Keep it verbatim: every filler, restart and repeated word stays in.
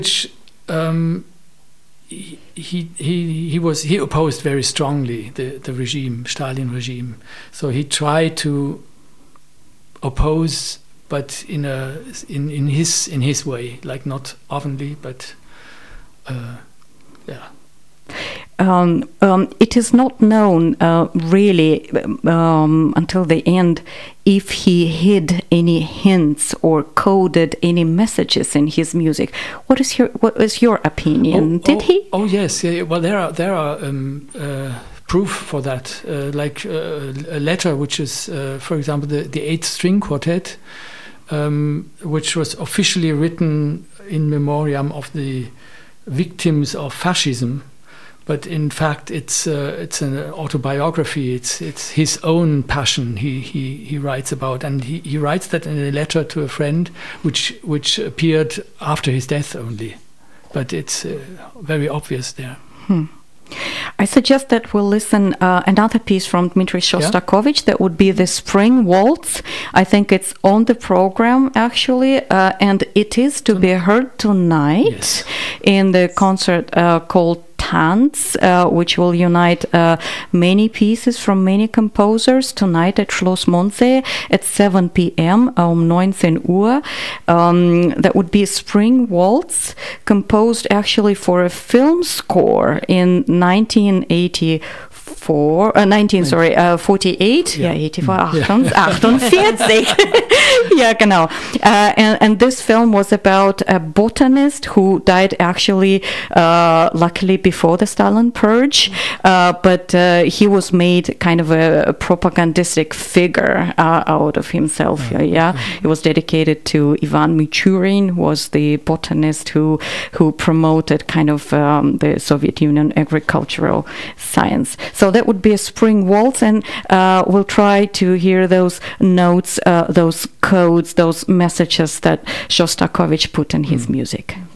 which um, he, he he he was he opposed very strongly the the regime, Stalin regime. So he tried to oppose, but in a in in his in his way, like not openly, but uh, yeah. Um, um, it is not known uh, really um, until the end if he hid any hints or coded any messages in his music. What is your what is your opinion? Oh, Did oh, he? Oh yes, yeah, well there are there are um, uh, proof for that, uh, like uh, a letter which is, uh, for example, the the Eighth String Quartet, um, which was officially written in memoriam of the victims of fascism. But in fact, it's uh, it's an autobiography. It's it's his own passion. He he, he writes about, and he, he writes that in a letter to a friend, which which appeared after his death only. But it's uh, very obvious there. Hmm. I suggest that we'll listen uh, another piece from Dmitry Shostakovich. Yeah? That would be the Spring Waltz. I think it's on the program actually, uh, and it is to be heard tonight yes. in the concert uh, called Tanz, uh, which will unite uh, many pieces from many composers tonight at Schloss Mondsee at seven p.m. um nineteen Uhr. Um, that would be a Spring Waltz, composed actually for a film score in nineteen eighty-four, uh, nineteen, sorry, uh, forty-eight, yeah, yeah eighty-four, achtundvierzig. Yeah, genau. Uh, and, and this film was about a botanist who died actually, uh, luckily before the Stalin purge, uh, but uh, he was made kind of a, a propagandistic figure uh, out of himself. Oh, yeah, okay. It was dedicated to Ivan Michurin, who was the botanist who who promoted kind of um, the Soviet Union agricultural science. So that would be a Spring Waltz, and uh, we'll try to hear those notes, uh, those codes, those messages that Shostakovich put in his mm. music.